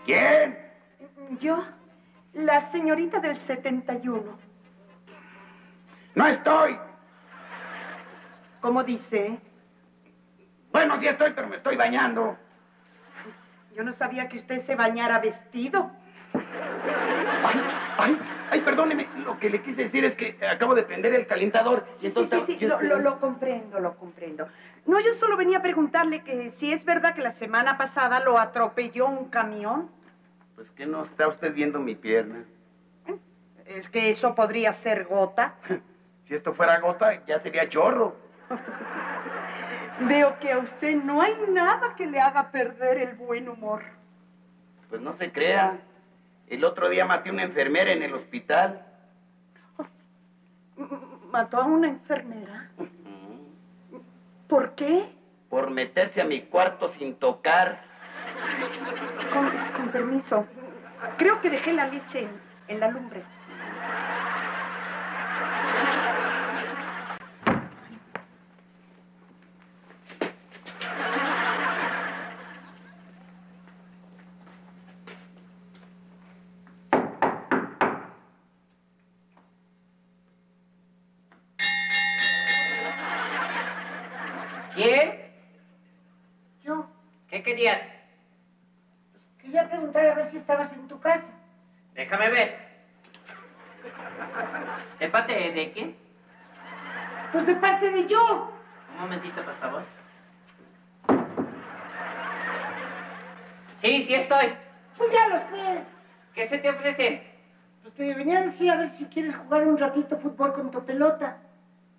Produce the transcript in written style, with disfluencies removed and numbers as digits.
¿Quién? Yo, la señorita del 71. No estoy. ¿Cómo dice? Bueno, sí estoy, pero me estoy bañando. Yo no sabía que usted se bañara vestido. Ay, perdóneme. Lo que le quise decir es que acabo de prender el calentador. Sí, Entonces, sí, lo comprendo. No, yo solo venía a preguntarle que si es verdad que la semana pasada lo atropelló un camión. Pues que no está usted viendo mi pierna. Es que eso podría ser gota. Si esto fuera gota, ya sería chorro. Veo que a usted no hay nada que le haga perder el buen humor. Pues no se crea. El otro día maté a una enfermera en el hospital. ¿Mató a una enfermera? ¿Por qué? Por meterse a mi cuarto sin tocar. Con permiso. Creo que dejé la leche en la lumbre. ¿Quién? Yo ¿Qué querías? quería preguntar a ver si estabas en tu casa. Déjame ver. ¿De parte de quién? Pues de parte de yo. Un momentito, por favor. Sí, sí estoy. Pues ya lo sé. ¿Qué se te ofrece? Pues te venía a decir a ver si quieres jugar un ratito fútbol con tu pelota.